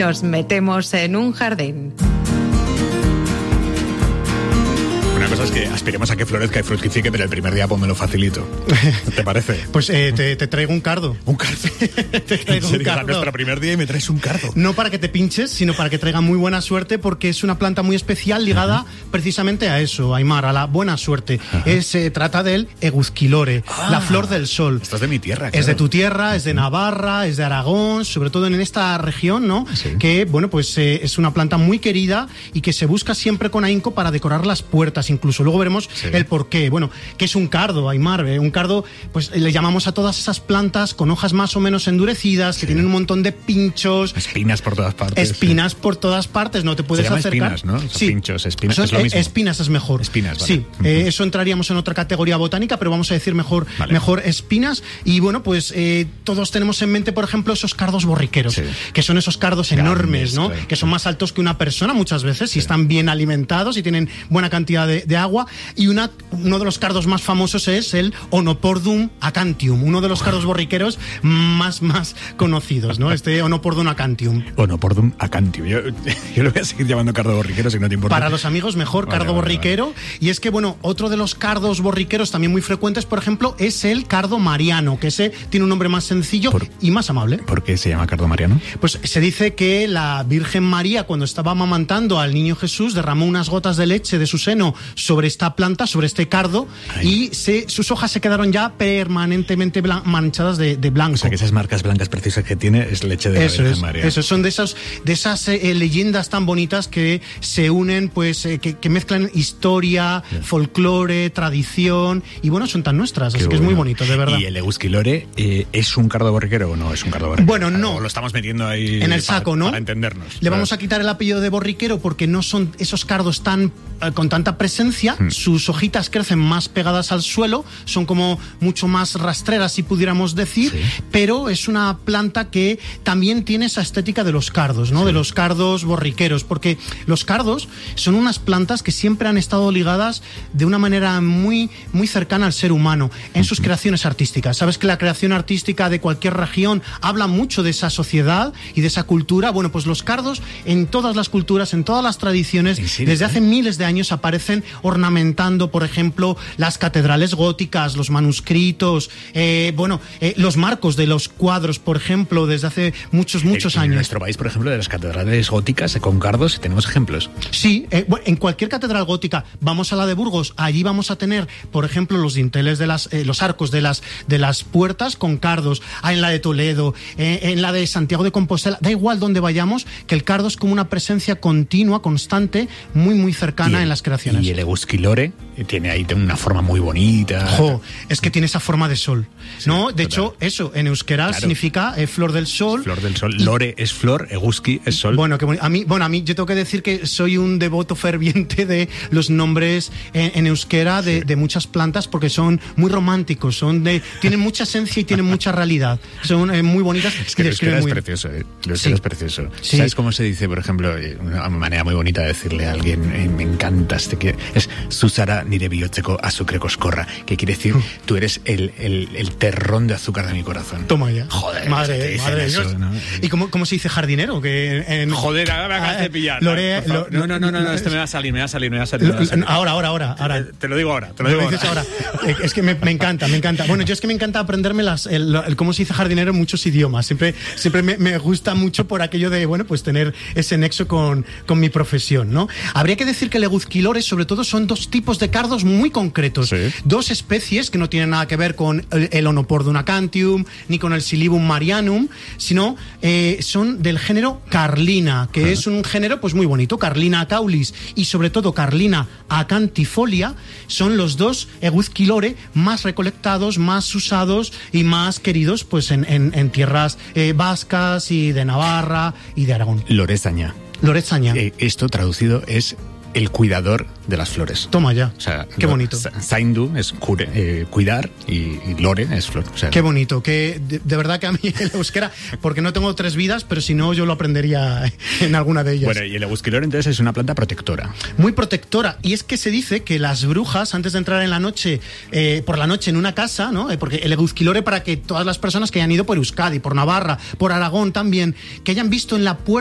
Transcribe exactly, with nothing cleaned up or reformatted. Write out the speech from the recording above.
nos metemos en un jardín. Una cosa es que aspiremos a que florezca y fructifique, pero el primer día pues me lo facilito. ¿Te parece? Pues eh, te, te traigo un cardo. ¿Un cardo? Te traigo un cardo. Nuestro primer día y me traes un cardo. No para que te pinches, sino para que traiga muy buena suerte, porque es una planta muy especial ligada uh-huh. precisamente a eso, Aimar, a la buena suerte. Uh-huh. Se trata del Eguzquilore, ah, la flor del sol. Esto es de mi tierra, claro. Es de tu tierra, es de Navarra, es de Aragón, sobre todo en esta región, ¿no? Sí. Que, bueno, pues eh, es una planta muy querida y que se busca siempre con ahínco para decorar las puertas, incluso. Luego veremos sí. el porqué. Bueno, ¿qué es un cardo, Aimar? ¿Eh? Un cardo, pues le llamamos a todas esas plantas con hojas más o menos endurecidas, sí. que tienen un montón de pinchos. Espinas por todas partes. Espinas sí. por todas partes, no te puedes se llama acercar. Espinas, ¿no? O sea, sí. Pinchos, espinas, eso es, es lo mismo. Espinas es mejor. Espinas, vale. Sí, uh-huh. eh, eso entraríamos en otra categoría botánica, pero vamos a decir mejor, vale. mejor espinas. Y bueno, pues eh, todos tenemos en mente, por ejemplo, esos cardos borriqueros, sí. que son esos cardos Grandes, enormes, ¿no? Claro. Que son más altos que una persona muchas veces, sí. si están bien alimentados y tienen buena cantidad de, de agua. Y una, uno de los cardos más famosos es el Onopordum acantium, uno de los cardos borriqueros más, más conocidos, ¿no? Este Onopordum acantium. Onopordum acantium. Yo, yo lo voy a seguir llamando cardo borriquero, si no te importa. Para los amigos, mejor vale, cardo vale, borriquero. Vale. Y es que, bueno, otro de los cardos borriqueros también muy frecuentes, por ejemplo, es el cardo mariano, que ese tiene un nombre más sencillo por, y más amable. ¿Por qué se llama cardo mariano? Pues se dice que la Virgen María, cuando estaba amamantando al niño Jesús, derramó unas gotas de leche de su seno sobre esta planta, sobre este cardo, Ay. y se, sus hojas se quedaron ya permanentemente blan- manchadas de, de blanco. O sea, que esas marcas blancas precisas que tiene es leche de eso la Virgen es, María. Eso son de esas, de esas eh, leyendas tan bonitas que se unen, pues, eh, que, que mezclan historia, yeah. folclore, tradición, y bueno, son tan nuestras, Qué así bueno. que es muy bonito, de verdad. ¿Y el Eguzquilore eh, es un cardo borriquero o no es un cardo borriquero? Bueno, no. O lo estamos metiendo ahí en el saco, para, ¿no? Para entendernos. Le claro. vamos a quitar el apellido de borriquero porque no son esos cardos tan eh, con tanta presencia, hmm. sus hojitas crecen más pegadas al suelo, son como mucho más rastreras, si pudiéramos decir, sí. pero es una planta que también tiene esa estética de los cardos, ¿no? Sí. De los cardos borriqueros, porque los cardos son unas plantas que siempre han estado ligadas de una manera muy, muy cercana al ser humano en sus creaciones artísticas. Sabes que la creación artística de cualquier región habla mucho de esa sociedad y de esa cultura. Bueno, pues los cardos en todas las culturas, en todas las tradiciones, sí, desde hace miles de años aparecen ornamentando, por ejemplo, las catedrales góticas, los manuscritos, eh, bueno, eh, los marcos de los cuadros, por ejemplo, desde hace muchos, muchos en, años. En nuestro país, por ejemplo, de las catedrales góticas con cardos, tenemos ejemplos. Sí, eh, bueno, en cualquier catedral gótica, vamos a la de Burgos, allí vamos a tener, por ejemplo, los dinteles de las, eh, los arcos de las, de las puertas con cardos. Ah, en la de Toledo, eh, en la de Santiago de Compostela, da igual donde vayamos, que el cardo es como una presencia continua, constante, muy, muy cercana el, en las creaciones. Y el Eguzquilore tiene ahí tiene una forma muy bonita. Jo, es que tiene esa forma de sol, sí, ¿no? De total. hecho, eso, en euskera claro. significa eh, flor del sol. Flor del sol. Lore es flor, Eguzki es sol. Bueno, que a mí, bueno, a mí yo tengo que decir que soy un devoto ferviente de los nombres en, en euskera de, sí. de muchas plantas porque son muy románticos, son de, tienen mucha esencia y tienen mucha realidad. Son eh, muy bonitas. Es que el euskera es muy... precioso, eh. El euskera sí. es precioso. Sí. ¿Sabes cómo se dice, por ejemplo, una manera muy bonita de decirle a alguien, eh, me encantas, te quiero, es Susara nire bihotzeko azukre koskorra, que quiere decir, tú eres el, el, el terrón de azúcar de mi corazón. Toma ya. Joder, madre, madre eso, Dios. ¿no? ¿Y cómo, cómo se dice jardinero? Que en... Joder, ahora me acabas de pillar. Lore, no, no, no, no, no, no, este me va a salir, me va a salir, me va a salir. Me va a salir. Ahora, ahora, ahora. ahora. Te, te lo digo ahora, te lo digo ahora. ahora. Es que me, me encanta, me encanta. Bueno, yo es que me encanta aprenderme las, el, el cómo se dice jardinero en muchos idiomas. Siempre, siempre me, me gusta mucho por aquello de, bueno, pues tener ese nexo con, con mi profesión, ¿no? Habría que decir que el Eguzquilore, sobre todo, son dos tipos de cardos muy concretos. Sí. Dos especies que no tienen nada que ver con el, el Onopordum acantium ni con el Silybum marianum, sino eh, son del género Carlina, que uh-huh. es un género pues muy bonito. Carlina acaulis y sobre todo Carlina acantifolia son los dos Eguzquilore más recolectados, más usados y más queridos pues en, en, en tierras eh, vascas y de Navarra y de Aragón. Lorezaña. Lorezaña. Eh, esto traducido es el cuidador de las flores. Toma ya. O sea, qué bonito. Zaindu es cure, eh, cuidar y, y lore es flor. O sea, qué bonito. Que de, de verdad que a mí el euskera, porque no tengo tres vidas, pero si no yo lo aprendería en alguna de ellas. Bueno, y el Eguzquilore entonces es una planta protectora. Muy protectora. Y es que se dice que las brujas, antes de entrar en la noche, eh, por la noche en una casa, ¿no? Eh, porque el Eguzquilore, para que todas las personas que hayan ido por Euskadi, por Navarra, por Aragón también, que hayan visto en la puerta